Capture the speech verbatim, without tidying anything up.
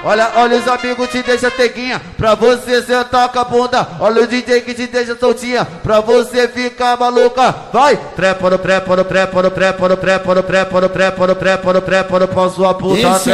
Olha, olha os amigos te deixa teguinha, pra você sentar com a bunda. Olha o D J que te deixa soltinha, pra você ficar maluca. Vai, trepa no trepa no trepa no trepa no trepa no trepa no trepa no trepa no trepa no trepa no pau sua puta.